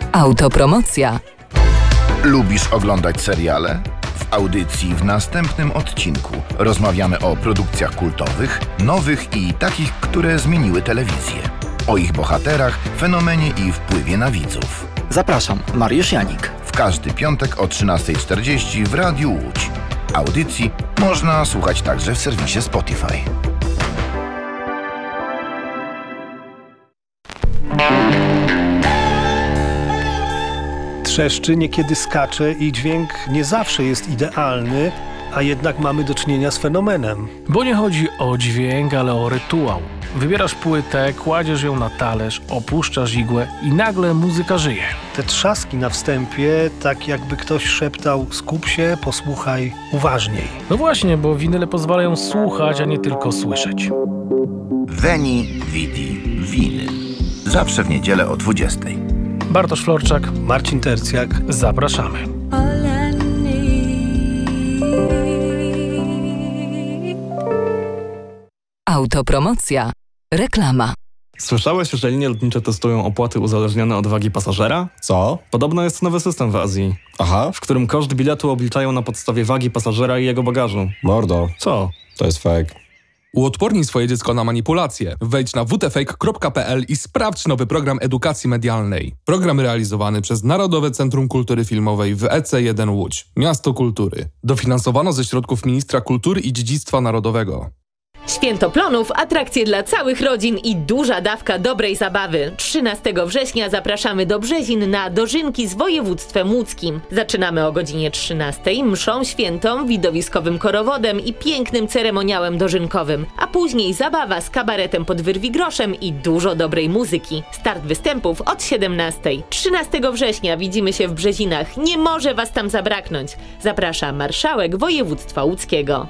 Autopromocja. Lubisz oglądać seriale? W audycji w następnym odcinku rozmawiamy o produkcjach kultowych, nowych i takich, które zmieniły telewizję. O ich bohaterach, fenomenie i wpływie na widzów. Zapraszam, Mariusz Janik. W każdy piątek o 13:40 w Radiu Łódź. Audycji można słuchać także w serwisie Spotify. Trzeszczy, niekiedy skacze i dźwięk nie zawsze jest idealny, a jednak mamy do czynienia z fenomenem. Bo nie chodzi o dźwięk, ale o rytuał. Wybierasz płytę, kładziesz ją na talerz, opuszczasz igłę i nagle muzyka żyje. Te trzaski na wstępie, tak jakby ktoś szeptał: skup się, posłuchaj uważniej. No właśnie, bo winyle pozwalają słuchać, a nie tylko słyszeć. Veni, Vidi, Vinyl. Zawsze w niedzielę o 20:00. Bartosz Florczak, Marcin Tercjak. Zapraszamy. Autopromocja. Reklama. Słyszałeś, że linie lotnicze testują opłaty uzależnione od wagi pasażera? Co? Podobno jest nowy system w Azji, Aha, w którym koszt biletu obliczają na podstawie wagi pasażera i jego bagażu. mordo, Co? to jest fake. Uodpornij swoje dziecko na manipulacje. Wejdź na wtfake.pl i sprawdź nowy program edukacji medialnej. Program realizowany przez Narodowe Centrum Kultury Filmowej w EC1 Łódź, Miasto Kultury. Dofinansowano ze środków Ministra Kultury i Dziedzictwa Narodowego. Święto Plonów, atrakcje dla całych rodzin i duża dawka dobrej zabawy. 13 września zapraszamy do Brzezin na dożynki z województwem łódzkim. Zaczynamy o godzinie 13:00 mszą świętą, widowiskowym korowodem i pięknym ceremoniałem dożynkowym. A później zabawa z kabaretem pod Wyrwigroszem i dużo dobrej muzyki. Start występów od 17:00. 13 września widzimy się w Brzezinach. Nie może was tam zabraknąć. Zaprasza marszałek województwa łódzkiego.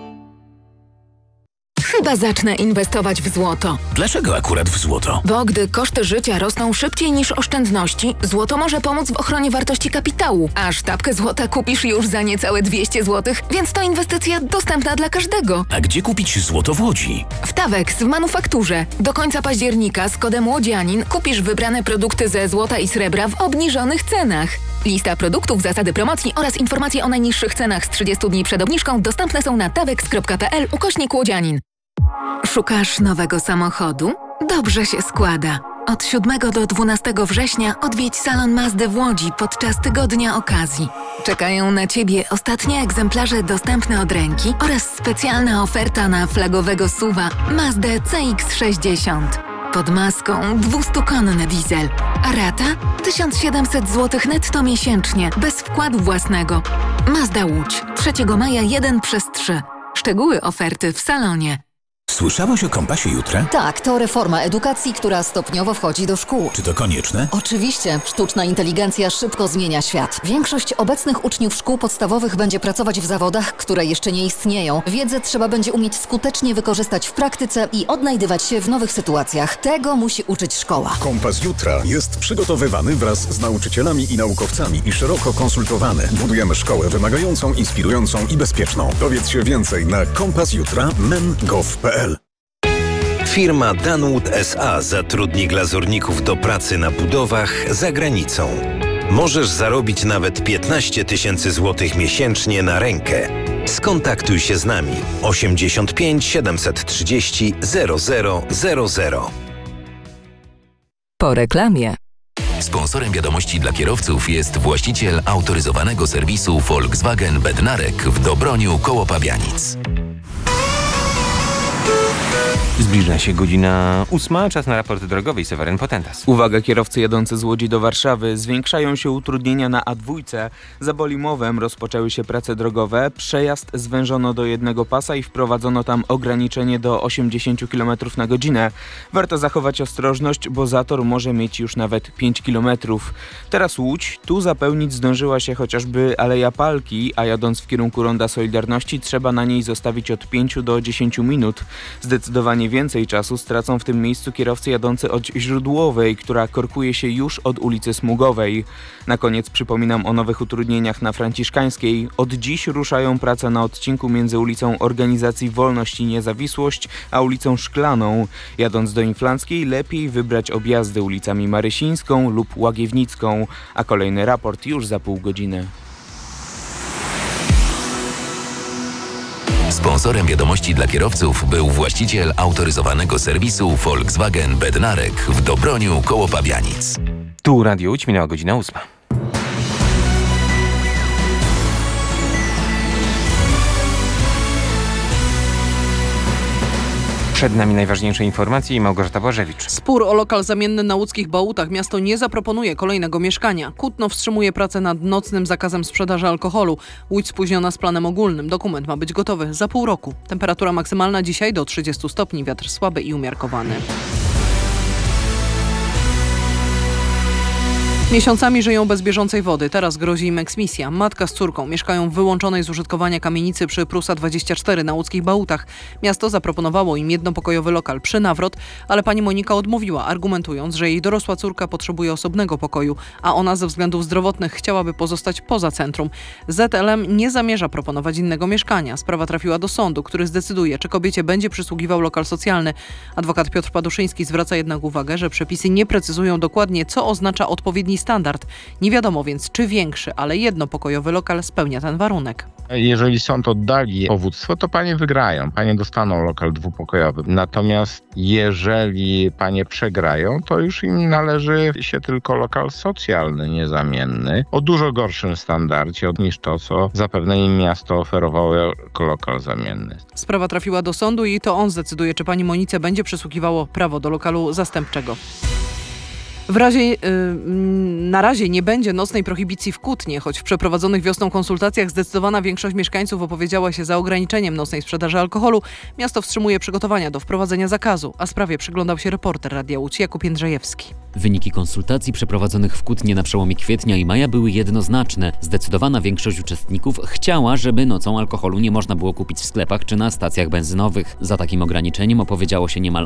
Chyba zacznę inwestować w złoto. Dlaczego akurat w złoto? Bo gdy koszty życia rosną szybciej niż oszczędności, złoto może pomóc w ochronie wartości kapitału. A sztabkę złota kupisz już za niecałe 200 zł, więc to inwestycja dostępna dla każdego. A gdzie kupić złoto w Łodzi? W Tawex w manufakturze. Do końca października z kodem łodzianin kupisz wybrane produkty ze złota i srebra w obniżonych cenach. Lista produktów, zasady promocji oraz informacje o najniższych cenach z 30 dni przed obniżką dostępne są na tawex.pl/łodzianin. Szukasz nowego samochodu? Dobrze się składa. Od 7 do 12 września odwiedź salon Mazdy w Łodzi podczas tygodnia okazji. Czekają na Ciebie ostatnie egzemplarze dostępne od ręki oraz specjalna oferta na flagowego SUV-a Mazdę CX-60. Pod maską 200-konny diesel, a rata 1700 zł netto miesięcznie, bez wkładu własnego. Mazda Łódź, 3 maja 1/3. Szczegóły oferty w salonie. Słyszałaś o Kompasie Jutra? Tak, to reforma edukacji, która stopniowo wchodzi do szkół. Czy to konieczne? Oczywiście, sztuczna inteligencja szybko zmienia świat. Większość obecnych uczniów szkół podstawowych będzie pracować w zawodach, które jeszcze nie istnieją. Wiedzę trzeba będzie umieć skutecznie wykorzystać w praktyce i odnajdywać się w nowych sytuacjach. Tego musi uczyć szkoła. Kompas Jutra jest przygotowywany wraz z nauczycielami i naukowcami i szeroko konsultowany. Budujemy szkołę wymagającą, inspirującą i bezpieczną. Dowiedz się więcej na kompasjutra.men.gov.pl. Firma Danwood S.A. zatrudni glazurników do pracy na budowach za granicą. Możesz zarobić nawet 15 000 złotych miesięcznie na rękę. Skontaktuj się z nami 85 730 0000. Po reklamie. Sponsorem wiadomości dla kierowców jest właściciel autoryzowanego serwisu Volkswagen Bednarek w Dobroniu koło Pabianic. Zbliża się godzina 8, czas na raport drogowy. Seweryn Potentas. Uwaga, kierowcy jadący z Łodzi do Warszawy. Zwiększają się utrudnienia na A2. Za Bolimowem rozpoczęły się prace drogowe. Przejazd zwężono do jednego pasa i wprowadzono tam ograniczenie do 80 km na godzinę. Warto zachować ostrożność, bo zator może mieć już nawet 5 km. Teraz Łódź. Tu zapełnić zdążyła się chociażby Aleja Palki, a jadąc w kierunku Ronda Solidarności trzeba na niej zostawić od 5 do 10 minut. Zdecydowanie Zdecydowanie więcej czasu stracą w tym miejscu kierowcy jadący od Źródłowej, która korkuje się już od ulicy Smugowej. Na koniec przypominam o nowych utrudnieniach na Franciszkańskiej. Od dziś ruszają prace na odcinku między ulicą Organizacji Wolność i Niezawisłość a ulicą Szklaną. Jadąc do Inflanckiej lepiej wybrać objazdy ulicami Marysińską lub Łagiewnicką, a kolejny raport już za pół godziny. Sponsorem wiadomości dla kierowców był właściciel autoryzowanego serwisu Volkswagen Bednarek w Dobroniu koło Pabianic. Tu Radio Łódź, minęła godzina 8. Przed nami najważniejsze informacje i Małgorzata Błażewicz. Spór o lokal zamienny na łódzkich Bałutach. Miasto nie zaproponuje kolejnego mieszkania. Kutno wstrzymuje pracę nad nocnym zakazem sprzedaży alkoholu. Łódź spóźniona z planem ogólnym. Dokument ma być gotowy za pół roku. Temperatura maksymalna dzisiaj do 30 stopni. Wiatr słaby i umiarkowany. Miesiącami żyją bez bieżącej wody. Teraz grozi im eksmisja. Matka z córką mieszkają w wyłączonej z użytkowania kamienicy przy Prusa 24 na łódzkich Bałutach. Miasto zaproponowało im jednopokojowy lokal przy Nawrot, ale pani Monika odmówiła, argumentując, że jej dorosła córka potrzebuje osobnego pokoju, a ona ze względów zdrowotnych chciałaby pozostać poza centrum. ZLM nie zamierza proponować innego mieszkania. Sprawa trafiła do sądu, który zdecyduje, czy kobiecie będzie przysługiwał lokal socjalny. Adwokat Piotr Paduszyński zwraca jednak uwagę, że przepisy nie precyzują dokładnie, co oznacza odpowiedni standard. Nie wiadomo więc, czy większy, ale jednopokojowy lokal spełnia ten warunek. Jeżeli sąd oddali powództwo, to panie wygrają. Panie dostaną lokal dwupokojowy. Natomiast jeżeli panie przegrają, to już im należy się tylko lokal socjalny, niezamienny, o dużo gorszym standardzie niż to, co zapewne im miasto oferowało jako lokal zamienny. Sprawa trafiła do sądu i to on zdecyduje, czy pani Monice będzie przysługiwało prawo do lokalu zastępczego. Na razie nie będzie nocnej prohibicji w Kutnie, choć w przeprowadzonych wiosną konsultacjach zdecydowana większość mieszkańców opowiedziała się za ograniczeniem nocnej sprzedaży alkoholu. Miasto wstrzymuje przygotowania do wprowadzenia zakazu, a sprawie przyglądał się reporter Radia Łódź Jakub Jędrzejewski. Wyniki konsultacji przeprowadzonych w Kutnie na przełomie kwietnia i maja były jednoznaczne. Zdecydowana większość uczestników chciała, żeby nocą alkoholu nie można było kupić w sklepach czy na stacjach benzynowych. Za takim ograniczeniem opowiedziało się niemal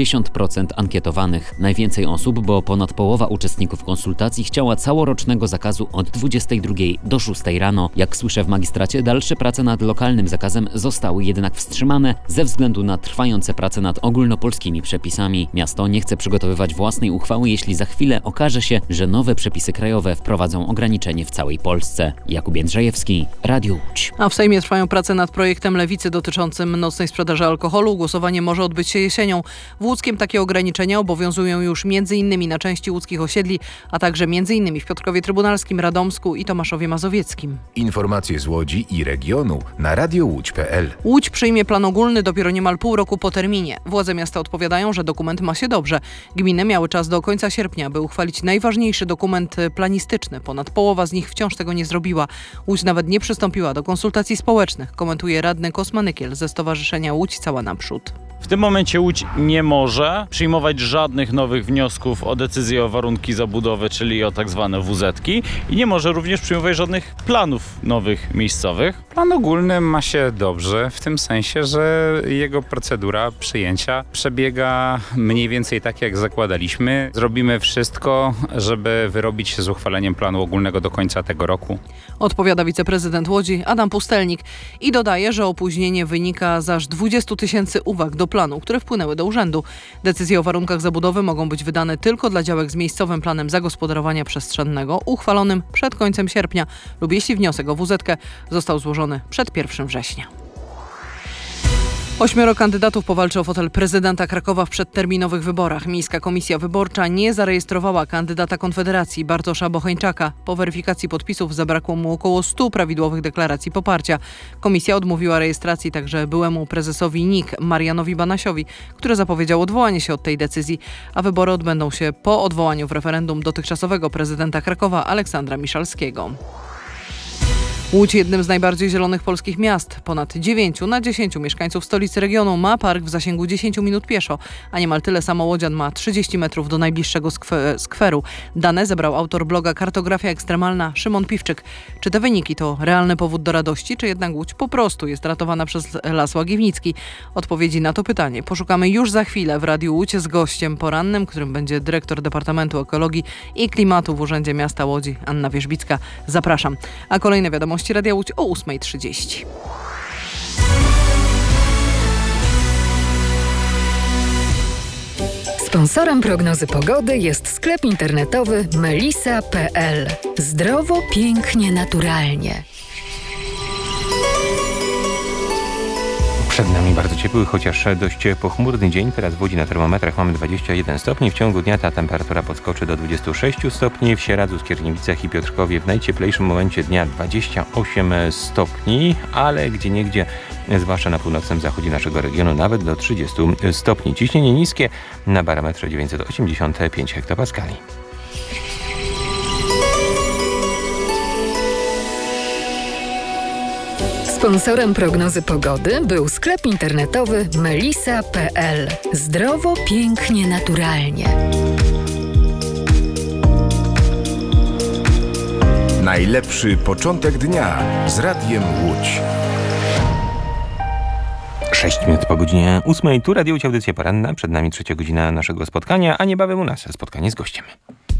80% ankietowanych. Najwięcej osób, bo ponad połowa uczestników konsultacji chciała całorocznego zakazu od 22 do 6 rano. Jak słyszę w magistracie, dalsze prace nad lokalnym zakazem zostały jednak wstrzymane ze względu na trwające prace nad ogólnopolskimi przepisami. Miasto nie chce przygotowywać własnej uchwały, jeśli za chwilę okaże się, że nowe przepisy krajowe wprowadzą ograniczenie w całej Polsce. Jakub Jędrzejewski, Radio Łódź. A w Sejmie trwają prace nad projektem Lewicy dotyczącym nocnej sprzedaży alkoholu. Głosowanie może odbyć się jesienią. W Łódzkiem takie ograniczenia obowiązują już m.in. na części łódzkich osiedli, a także m.in. w Piotrkowie Trybunalskim, Radomsku i Tomaszowie Mazowieckim. Informacje z Łodzi i regionu na radiołódź.pl. Łódź przyjmie plan ogólny dopiero niemal pół roku po terminie. Władze miasta odpowiadają, że dokument ma się dobrze. Gminy miały czas do końca sierpnia, by uchwalić najważniejszy dokument planistyczny. Ponad połowa z nich wciąż tego nie zrobiła. Łódź nawet nie przystąpiła do konsultacji społecznych, komentuje radny Kosmanykiel ze Stowarzyszenia Łódź Cała Naprzód. W tym momencie Łódź nie może przyjmować żadnych nowych wniosków o decyzję o warunki zabudowy, czyli o tak zwane WZ-ki, i nie może również przyjmować żadnych planów nowych miejscowych. Plan ogólny ma się dobrze, w tym sensie, że jego procedura przyjęcia przebiega mniej więcej tak, jak zakładaliśmy. Zrobimy wszystko, żeby wyrobić się z uchwaleniem planu ogólnego do końca tego roku. Odpowiada wiceprezydent Łodzi Adam Pustelnik i dodaje, że opóźnienie wynika z aż 20 000 uwag do planu, które wpłynęły do urzędu. Decyzje o warunkach zabudowy mogą być wydane tylko dla działek z miejscowym planem zagospodarowania przestrzennego uchwalonym przed końcem sierpnia lub jeśli wniosek o WZ-kę został złożony przed 1 września. 8 kandydatów powalczy o fotel prezydenta Krakowa w przedterminowych wyborach. Miejska Komisja Wyborcza nie zarejestrowała kandydata Konfederacji Bartosza Bocheńczaka. Po weryfikacji podpisów zabrakło mu około 100 prawidłowych deklaracji poparcia. Komisja odmówiła rejestracji także byłemu prezesowi NIK Marianowi Banasiowi, który zapowiedział odwołanie się od tej decyzji, a wybory odbędą się po odwołaniu w referendum dotychczasowego prezydenta Krakowa Aleksandra Miszalskiego. Łódź, jednym z najbardziej zielonych polskich miast. Ponad 9 na 10 mieszkańców stolicy regionu ma park w zasięgu 10 minut pieszo, a niemal tyle samo łodzian ma 30 metrów do najbliższego skweru. Dane zebrał autor bloga Kartografia Ekstremalna Szymon Piwczyk. Czy te wyniki to realny powód do radości, czy jednak Łódź po prostu jest ratowana przez Las Łagiewnicki? Odpowiedzi na to pytanie poszukamy już za chwilę w Radiu Łódź z gościem porannym, którym będzie dyrektor Departamentu Ekologii i Klimatu w Urzędzie Miasta Łodzi, Anna Wierzbicka. Zapraszam. A kolejne wiadomości Radia Łódź o 8:30. Sponsorem prognozy pogody jest sklep internetowy melisa.pl. Zdrowo, pięknie, naturalnie. Przed nami bardzo ciepły, chociaż dość pochmurny dzień. Teraz w Łodzi na termometrach mamy 21 stopni. W ciągu dnia ta temperatura podskoczy do 26 stopni. W Sieradzu, Skierniewicach i Piotrkowie w najcieplejszym momencie dnia 28 stopni, ale gdzieniegdzie, zwłaszcza na północnym zachodzie naszego regionu, nawet do 30 stopni. Ciśnienie niskie na barometrze 985 hektopaskali. Sponsorem prognozy pogody był sklep internetowy melisa.pl. Zdrowo, pięknie, naturalnie. Najlepszy początek dnia z Radiem Łódź. 6 minut po godzinie 8. Tu Radio Łódź, audycja poranna. Przed nami 3. godzina naszego spotkania, a niebawem u nas spotkanie z gościem.